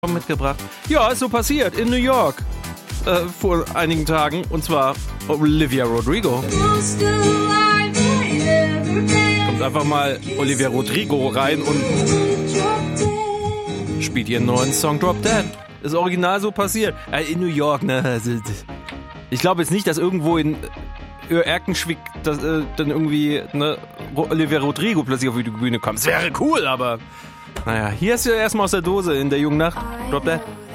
mitgebracht. Ja, ist so passiert in New York vor einigen Tagen, und zwar Olivia Rodrigo. Kommt einfach mal Olivia Rodrigo rein und spielt ihren neuen Song Drop Dead. Ist original so passiert. In New York, ne? Ich glaube jetzt nicht, dass irgendwo in Erkenschwick dann irgendwie Olivia Rodrigo plötzlich auf die Bühne kommt. Das wäre cool, aber naja, hier ist ja erstmal aus der Dose in der jungen Nacht. Drop Dead.